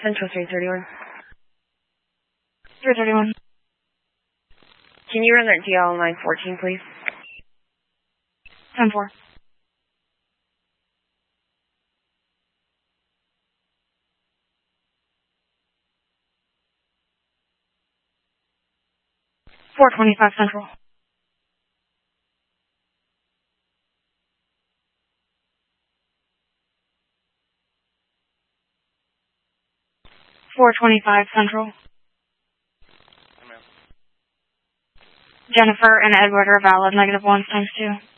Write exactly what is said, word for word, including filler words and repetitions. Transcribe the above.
Central three thirty-one. three thirty-one. Can you run that D L nine fourteen, please? ten four. four twenty-five Central. four twenty-five Central. Jennifer and Edward are valid, negative one times two.